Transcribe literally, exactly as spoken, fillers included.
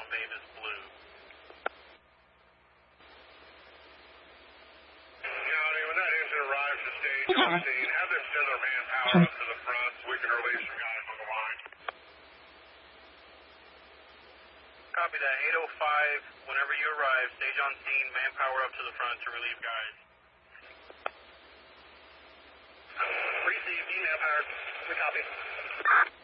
Mavis Blue. County, when that engine arrives at stage on scene, have them send their manpower up to the front so we can release some guys on the line. Copy that. eight oh five, whenever you arrive, stage on scene, manpower up to the front to relieve guys. Received, manpower. We copy.